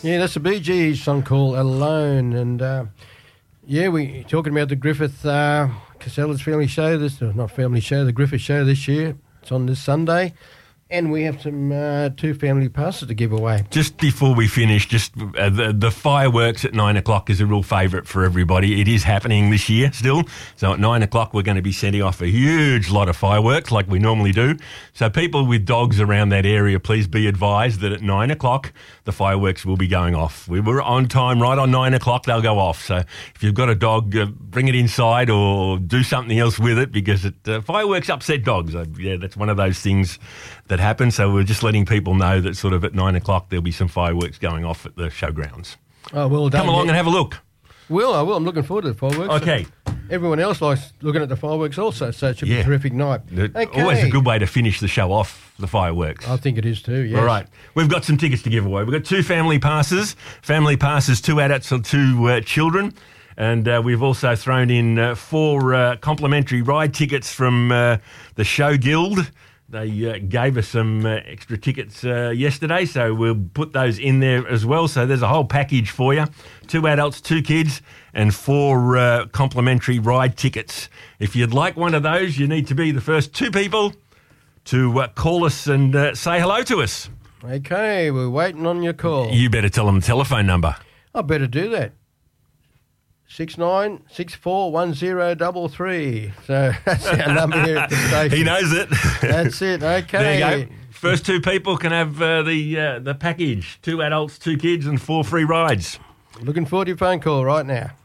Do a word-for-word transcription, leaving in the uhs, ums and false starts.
Yeah, that's the Bee Gees song called Alone. And, uh, yeah, we're talking about the Griffith uh, Casella's family show, this, or not family show, the Griffith show this year. It's on this Sunday. And we have some uh, two family passes to give away. Just before we finish, just uh, the, the fireworks at nine o'clock is a real favourite for everybody. It is happening this year still. So at nine o'clock, we're going to be sending off a huge lot of fireworks like we normally do. So people with dogs around that area, please be advised that at nine o'clock, the fireworks will be going off. We were on time, right on nine o'clock, they'll go off. So if you've got a dog, uh, bring it inside or do something else with it because it, uh, fireworks upset dogs. Uh, yeah, that's one of those things that happen. So we're just letting people know that sort of at nine o'clock there'll be some fireworks going off at the showgrounds. Oh, well done. Come along yeah. and have a look. Will, I will. I'm looking forward to the fireworks. Okay. Everyone else likes looking at the fireworks also, so it should be Yeah. a terrific night. Okay. Okay. Always a good way to finish the show off, the fireworks. I think it is too, yes. All right. We've got some tickets to give away. We've got two family passes. Family passes, two adults and two uh, children. And uh, we've also thrown in uh, four uh, complimentary ride tickets from uh, the Show Guild. They uh, gave us some uh, extra tickets uh, yesterday, so we'll put those in there as well. So there's a whole package for you. Two adults, two kids, and four uh, complimentary ride tickets. If you'd like one of those, you need to be the first two people to uh, call us and uh, say hello to us. Okay, we're waiting on your call. You better tell them the telephone number. I better do that. Six nine six four one zero double three. So that's our number here at the station. He knows it. That's it. Okay. There you go. First two people can have uh, the uh, the package. Two adults, two kids, and four free rides. Looking forward to your phone call right now.